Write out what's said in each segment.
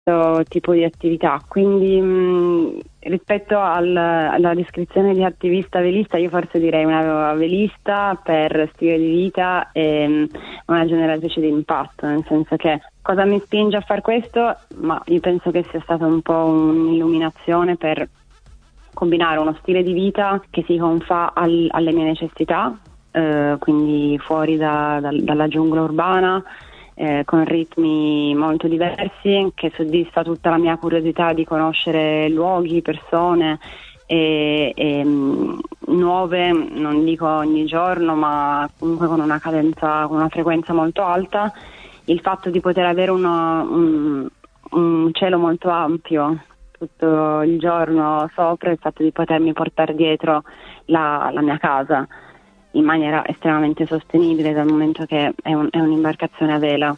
questo tipo di attività. Quindi rispetto alla descrizione di attivista velista, io forse direi una velista per stile di vita e una generatrice di impatto, nel senso che cosa mi spinge a far questo? Ma io penso che sia stata un po' un'illuminazione per combinare uno stile di vita che si confà alle mie necessità, quindi fuori dalla giungla urbana, con ritmi molto diversi, che soddisfa tutta la mia curiosità di conoscere luoghi, persone e nuove, non dico ogni giorno, ma comunque con una cadenza, con una frequenza molto alta. Il fatto di poter avere un cielo molto ampio tutto il giorno sopra, il fatto di potermi portare dietro la mia casa in maniera estremamente sostenibile, dal momento che è un'imbarcazione a vela,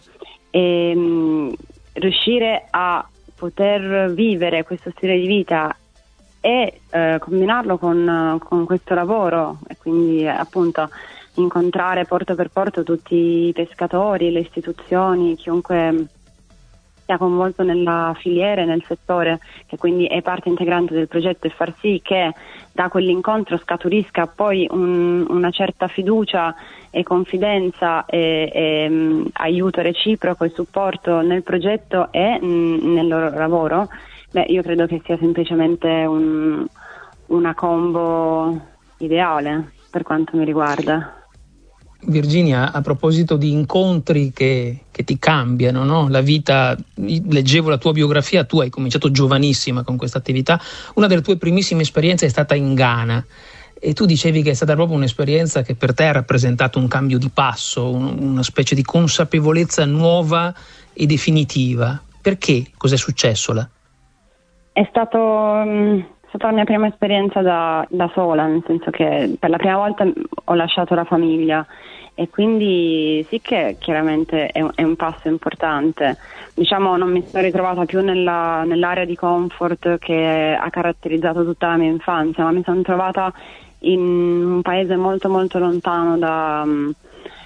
e riuscire a poter vivere questo stile di vita e combinarlo con questo lavoro, e quindi appunto incontrare porto per porto tutti i pescatori, le istituzioni, chiunque sia coinvolto nella filiera e nel settore, che quindi è parte integrante del progetto, e far sì che da quell'incontro scaturisca poi una certa fiducia e confidenza e aiuto reciproco e supporto nel progetto e nel loro lavoro. Io credo che sia semplicemente una combo ideale per quanto mi riguarda. Virginia, a proposito di incontri che ti cambiano, no? La vita, leggevo la tua biografia, tu hai cominciato giovanissima con questa attività, una delle tue primissime esperienze è stata in Ghana, e tu dicevi che è stata proprio un'esperienza che per te ha rappresentato un cambio di passo, una specie di consapevolezza nuova e definitiva. Perché? Cos'è successo là? È stata la mia prima esperienza da sola, nel senso che per la prima volta ho lasciato la famiglia, e quindi sì che chiaramente è un passo importante. Diciamo, non mi sono ritrovata più nell'area di comfort che ha caratterizzato tutta la mia infanzia, ma mi sono trovata in un paese molto molto lontano dal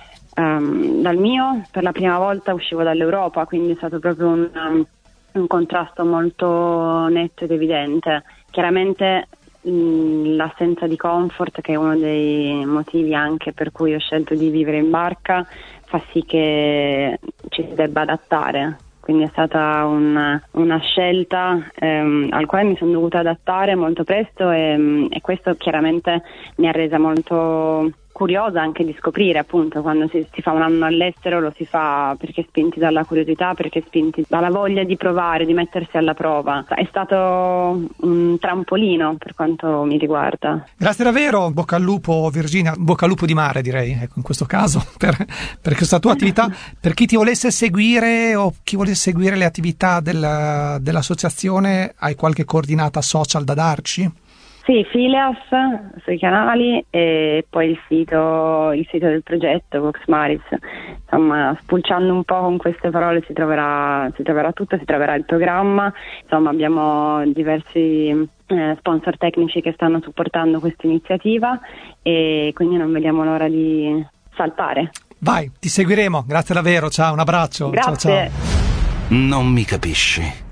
mio. Per la prima volta uscivo dall'Europa, quindi è stato proprio un contrasto molto netto ed evidente. Chiaramente l'assenza di comfort, che è uno dei motivi anche per cui ho scelto di vivere in barca, fa sì che ci si debba adattare. Quindi è stata una scelta al quale mi sono dovuta adattare molto presto, e questo chiaramente mi ha resa molto curiosa anche di scoprire, appunto, quando si fa un anno all'estero lo si fa perché spinti dalla curiosità, perché spinti dalla voglia di provare, di mettersi alla prova. È stato un trampolino per quanto mi riguarda. Grazie davvero, bocca al lupo Virginia, bocca al lupo di mare direi, ecco, in questo caso per questa tua attività. Per chi ti volesse seguire o chi volesse seguire le attività dell'associazione, hai qualche coordinata social da darci? Sì, Phileas sui canali, e poi il sito del progetto, Vox Maris. Insomma, spulciando un po' con queste parole si troverà tutto, si troverà il programma. Insomma, abbiamo diversi sponsor tecnici che stanno supportando questa iniziativa, e quindi non vediamo l'ora di saltare. Vai, ti seguiremo, grazie davvero, ciao, un abbraccio. Grazie. Ciao. Non mi capisci.